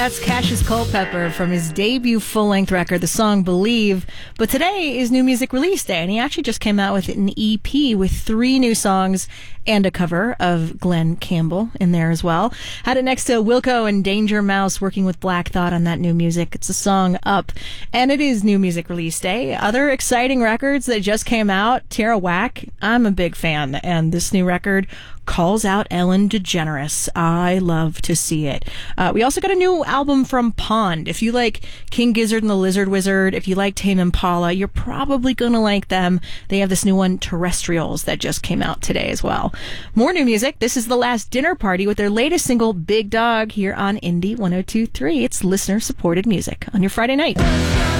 That's Cassius Culpepper from his debut full-length record, the song Believe. But today is New Music Release Day, and he actually just came out with an EP with 3 new songs and a cover of Glenn Campbell in there as well. Had it next to Wilco and Danger Mouse working with Black Thought on that new music. It's the song Up, and it is New Music Release Day. Other exciting records that just came out, Tara Whack, I'm a big fan, and this new record calls out Ellen DeGeneres. I love to see it. We also got a new album from Pond. If you like King Gizzard and the Lizard Wizard, if you like Tame Impala, you're probably going to like them. They have this new one, Terrestrials, that just came out today as well. More new music. This is The Last Dinner Party with their latest single, Big Dog, here on Indie 102.3. It's listener-supported music on your Friday night.